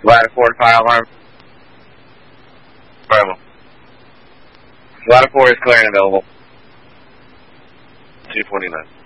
Ladder 4 to fire alarm. Bravo. Ladder 4 is clear and available. 229.